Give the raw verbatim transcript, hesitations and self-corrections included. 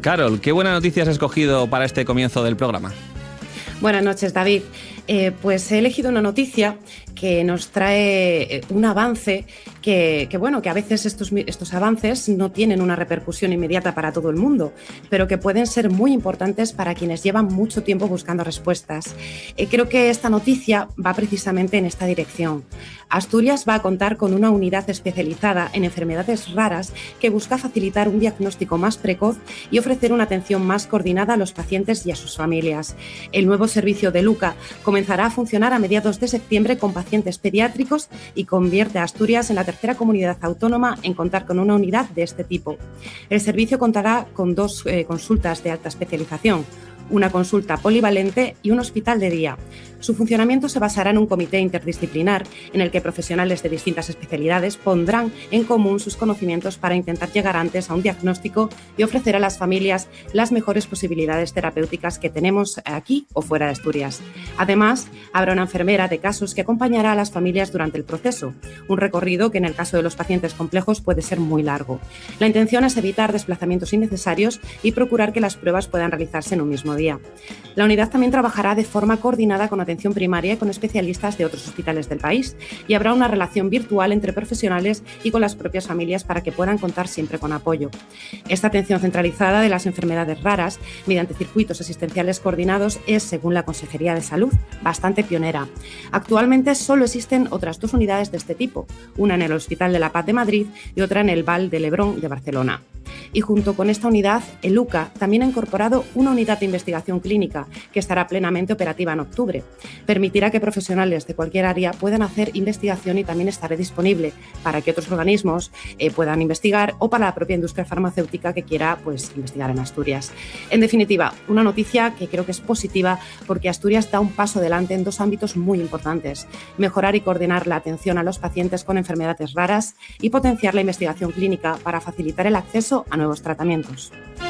Carol, ¿qué buena noticia has escogido para este comienzo del programa? Buenas noches, David. Eh, pues he elegido una noticia que nos trae un avance que, que bueno, que a veces estos, estos avances no tienen una repercusión inmediata para todo el mundo, pero que pueden ser muy importantes para quienes llevan mucho tiempo buscando respuestas. Eh, creo que esta noticia va precisamente en esta dirección. Asturias va a contar con una unidad especializada en enfermedades raras que busca facilitar un diagnóstico más precoz y ofrecer una atención más coordinada a los pacientes y a sus familias. El nuevo servicio de Luca comenzará a funcionar a mediados de septiembre con pacientes pediátricos y convierte a Asturias en la tercera comunidad autónoma en contar con una unidad de este tipo. El servicio contará con dos eh, consultas de alta especialización, una consulta polivalente y un hospital de día. Su funcionamiento se basará en un comité interdisciplinar en el que profesionales de distintas especialidades pondrán en común sus conocimientos para intentar llegar antes a un diagnóstico y ofrecer a las familias las mejores posibilidades terapéuticas que tenemos aquí o fuera de Asturias. Además, habrá una enfermera de casos que acompañará a las familias durante el proceso, un recorrido que en el caso de los pacientes complejos puede ser muy largo. La intención es evitar desplazamientos innecesarios y procurar que las pruebas puedan realizarse en un mismo día. La unidad también trabajará de forma coordinada con atención primaria y con especialistas de otros hospitales del país, y habrá una relación virtual entre profesionales y con las propias familias para que puedan contar siempre con apoyo. Esta atención centralizada de las enfermedades raras mediante circuitos asistenciales coordinados es, según la Consejería de Salud, bastante pionera. Actualmente solo existen otras dos unidades de este tipo, una en el Hospital de la Paz de Madrid y otra en el Vall de Lebrón de Barcelona. Y junto con esta unidad, el Luca también ha incorporado una unidad de investigación clínica que estará plenamente operativa en octubre. Permitirá que profesionales de cualquier área puedan hacer investigación y también estará disponible para que otros organismos eh, puedan investigar o para la propia industria farmacéutica que quiera pues, investigar en Asturias. En definitiva, una noticia que creo que es positiva porque Asturias da un paso adelante en dos ámbitos muy importantes: mejorar y coordinar la atención a los pacientes con enfermedades raras y potenciar la investigación clínica para facilitar el acceso a nuevos tratamientos.